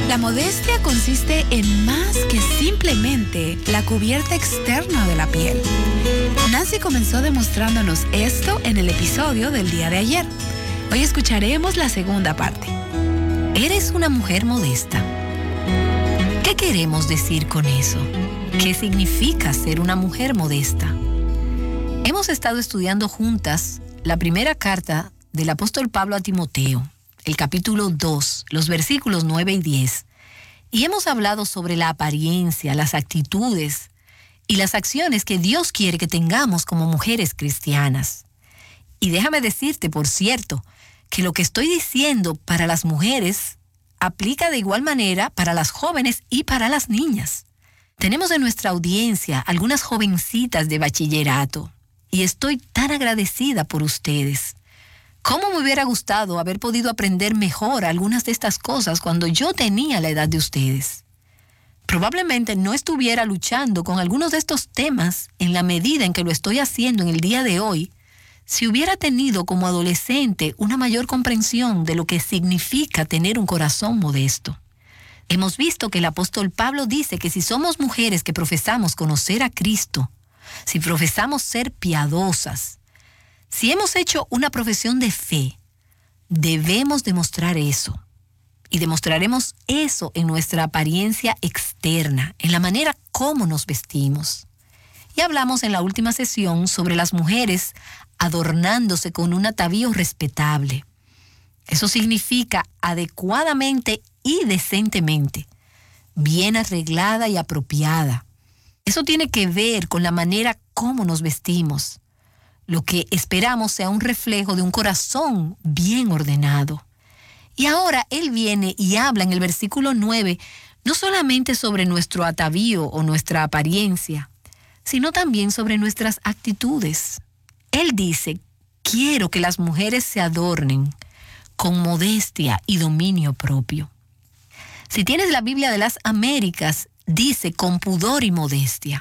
La modestia consiste en más que simplemente la cubierta externa de la piel. Nancy comenzó demostrándonos esto en el episodio del día de ayer. Hoy escucharemos la segunda parte. ¿Eres una mujer modesta? ¿Qué queremos decir con eso? ¿Qué significa ser una mujer modesta? Hemos estado estudiando juntas la primera carta del apóstol Pablo a Timoteo, el capítulo 2, los versículos 9 y 10, y hemos hablado sobre la apariencia, las actitudes y las acciones que Dios quiere que tengamos como mujeres cristianas. Y déjame decirte, por cierto, que lo que estoy diciendo para las mujeres aplica de igual manera para las jóvenes y para las niñas. Tenemos en nuestra audiencia algunas jovencitas de bachillerato y estoy tan agradecida por ustedes. ¿Cómo me hubiera gustado haber podido aprender mejor algunas de estas cosas cuando yo tenía la edad de ustedes? Probablemente no estuviera luchando con algunos de estos temas en la medida en que lo estoy haciendo en el día de hoy si hubiera tenido como adolescente una mayor comprensión de lo que significa tener un corazón modesto. Hemos visto que el apóstol Pablo dice que si somos mujeres que profesamos conocer a Cristo, si profesamos ser piadosas, si hemos hecho una profesión de fe, debemos demostrar eso. Y demostraremos eso en nuestra apariencia externa, en la manera como nos vestimos. Y hablamos en la última sesión sobre las mujeres adornándose con un atavío respetable. Eso significa adecuadamente y decentemente, bien arreglada y apropiada. Eso tiene que ver con la manera como nos vestimos. Lo que esperamos sea un reflejo de un corazón bien ordenado. Y ahora él viene y habla en el versículo 9, no solamente sobre nuestro atavío o nuestra apariencia, sino también sobre nuestras actitudes. Él dice, quiero que las mujeres se adornen con modestia y dominio propio. Si tienes la Biblia de las Américas, dice con pudor y modestia.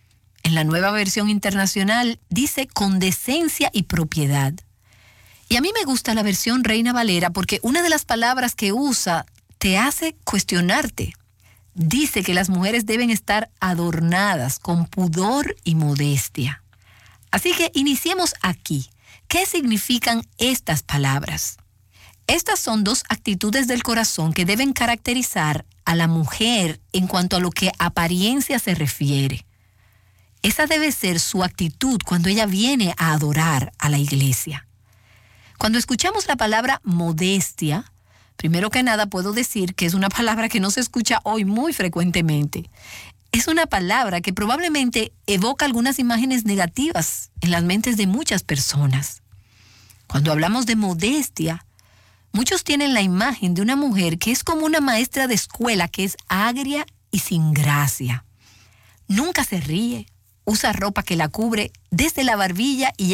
En la Nueva Versión Internacional dice con decencia y propiedad. Y a mí me gusta la versión Reina Valera porque una de las palabras que usa te hace cuestionarte. Dice que las mujeres deben estar adornadas con pudor y modestia. Así que iniciemos aquí. ¿Qué significan estas palabras? Estas son dos actitudes del corazón que deben caracterizar a la mujer en cuanto a lo que apariencia se refiere. Esa debe ser su actitud cuando ella viene a adorar a la iglesia. Cuando escuchamos la palabra modestia, primero que nada puedo decir que es una palabra que no se escucha hoy muy frecuentemente. Es una palabra que probablemente evoca algunas imágenes negativas en las mentes de muchas personas. Cuando hablamos de modestia, muchos tienen la imagen de una mujer que es como una maestra de escuela que es agria y sin gracia. Nunca se ríe, usa ropa que la cubre desde la barbilla y